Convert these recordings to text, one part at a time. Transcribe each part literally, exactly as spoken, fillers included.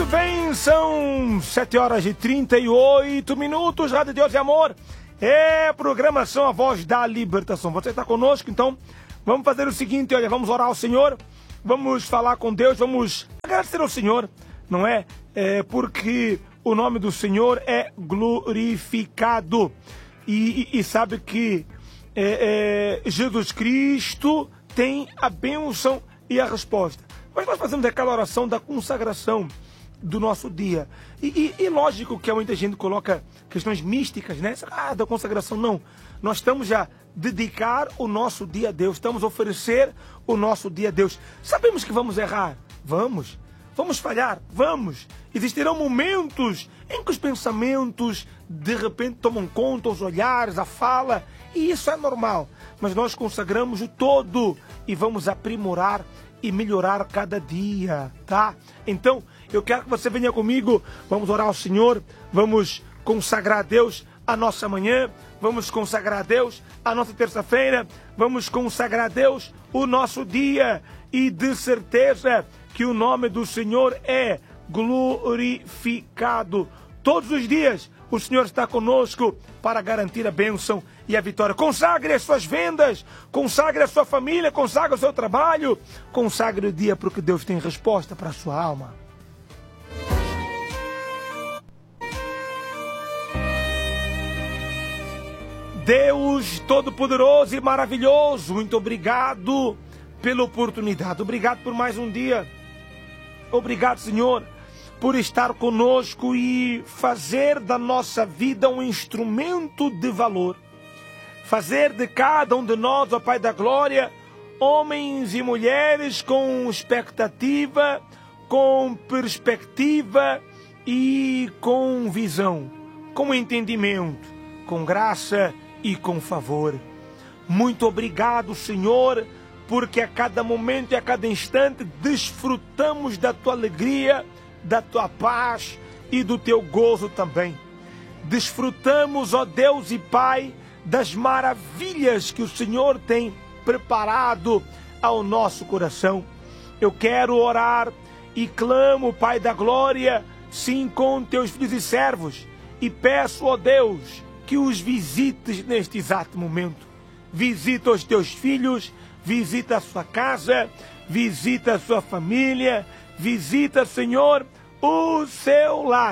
bem, são sete horas e trinta e oito minutos, Rádio Deus e Amor, é programação A Voz da Libertação. Você está conosco, então vamos fazer o seguinte, olha, vamos orar ao Senhor, vamos falar com Deus, vamos agradecer ao Senhor, não é? É porque o nome do Senhor é glorificado e, e, e sabe que é, é, Jesus Cristo tem a bênção e a resposta. Mas nós fazemos aquela oração da consagração do nosso dia. E, e, e lógico que muita gente coloca questões místicas, né? Ah, da consagração. Não. Nós estamos a dedicar o nosso dia a Deus. Estamos a oferecer o nosso dia a Deus. Sabemos que vamos errar? Vamos. Vamos falhar? Vamos. Existirão momentos em que os pensamentos de repente tomam conta, os olhares, a fala. E isso é normal. Mas nós consagramos o todo e vamos aprimorar e melhorar cada dia, tá? Então, eu quero que você venha comigo, vamos orar ao Senhor, vamos consagrar a Deus a nossa manhã, vamos consagrar a Deus a nossa terça-feira, vamos consagrar a Deus o nosso dia e de certeza que o nome do Senhor é glorificado. Todos os dias o Senhor está conosco para garantir a bênção e a vitória. Consagre as suas vendas, consagre a sua família, consagre o seu trabalho, consagre o dia porque Deus tem resposta para a sua alma. Deus Todo-Poderoso e Maravilhoso, muito obrigado pela oportunidade, obrigado por mais um dia, obrigado, Senhor, por estar conosco e fazer da nossa vida um instrumento de valor. Fazer de cada um de nós, ó Pai da Glória, homens e mulheres com expectativa, com perspectiva e com visão, com entendimento, com graça e com favor. Muito obrigado, Senhor, porque a cada momento e a cada instante desfrutamos da Tua alegria, da Tua paz e do Teu gozo também. Desfrutamos, ó Deus e Pai, das maravilhas que o Senhor tem preparado ao nosso coração. Eu quero orar e clamo, Pai da Glória, sim, com Teus filhos e servos, e peço, ó Deus, que os visites neste exato momento. Visita os Teus filhos, visita a sua casa, visita a sua família, visita, Senhor, o seu lar,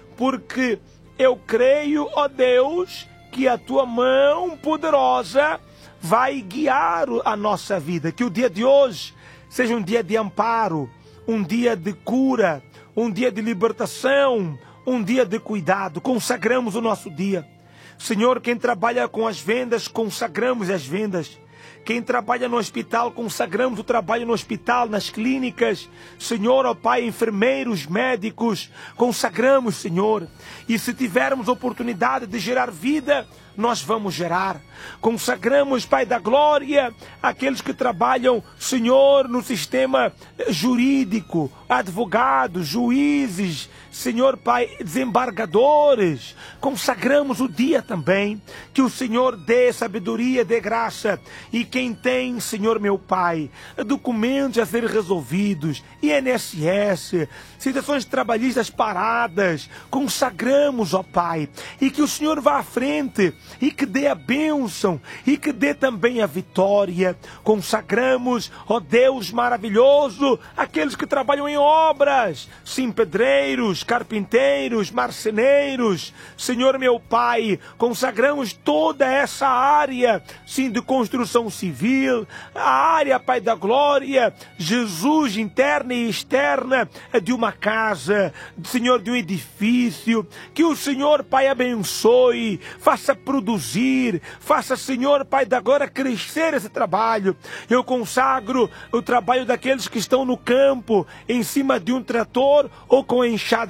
porque eu creio, ó Deus, que a Tua mão poderosa vai guiar a nossa vida. Que o dia de hoje seja um dia de amparo, um dia de cura, um dia de libertação, um dia de cuidado. Consagramos o nosso dia. Senhor, quem trabalha com as vendas, consagramos as vendas. Quem trabalha no hospital, consagramos o trabalho no hospital, nas clínicas. Senhor, ó Pai, enfermeiros, médicos, consagramos, Senhor. E se tivermos oportunidade de gerar vida, nós vamos gerar. Consagramos, Pai da Glória, aqueles que trabalham, Senhor, no sistema jurídico, advogados, juízes, Senhor, Pai, desembargadores. Consagramos o dia também, que o Senhor dê sabedoria, dê graça. E quem tem, Senhor, meu Pai, documentos a serem resolvidos, I N S S, situações trabalhistas paradas, consagramos, ó Pai, e que o Senhor vá à frente, e que dê a bênção, e que dê também a vitória. Consagramos, ó Deus maravilhoso, aqueles que trabalham em obras, sim, pedreiros, carpinteiros, marceneiros, Senhor meu Pai, consagramos toda essa área, sim, de construção civil, a área, Pai da Glória, Jesus, interna e externa, de uma casa, Senhor, de um edifício, que o Senhor, Pai, abençoe, faça produzir, faça, Senhor, Pai da Glória, crescer esse trabalho. Eu consagro o trabalho daqueles que estão no campo, em cima de um trator ou com a enxada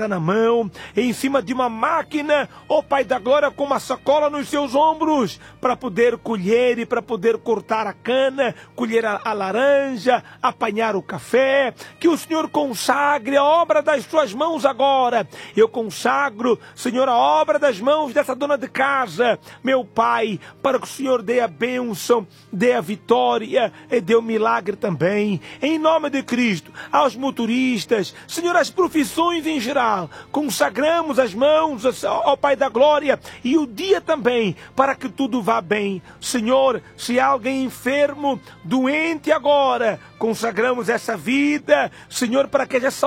faca na mão, em cima de uma máquina, ó Pai da glória, com uma sacola nos seus ombros, para poder colher e para poder cortar a cana, colher a, a laranja, apanhar o café. Que o Senhor consagre a obra das suas mãos agora. Eu consagro, Senhor, a obra das mãos dessa dona de casa, meu Pai, para que o Senhor dê a bênção, dê a vitória e dê o milagre também. Em nome de Cristo, aos motoristas, Senhor, as profissões em geral, consagramos as mãos ao Pai da glória e o dia também, para que tudo vá bem. Senhor, se há alguém enfermo, doente agora, consagramos essa vida, Senhor, para que essa